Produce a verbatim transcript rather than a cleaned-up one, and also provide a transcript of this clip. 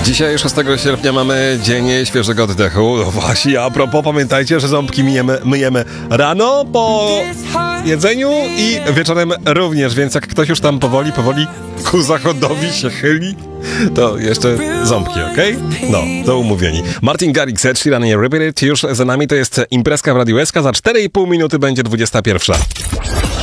Dzisiaj szóstego sierpnia mamy Dzień Świeżego Oddechu. No właśnie, a propos, pamiętajcie, że ząbki myjemy, myjemy rano po jedzeniu i wieczorem również, więc jak ktoś już tam powoli, powoli ku zachodowi się chyli, to jeszcze ząbki, okej? Okay? No, to umówieni. Martin Garrix, Ed Sheeran i Repeat It już za nami, to jest imprezka w Radiu S K, za cztery i pół minuty będzie dwudziesta pierwsza.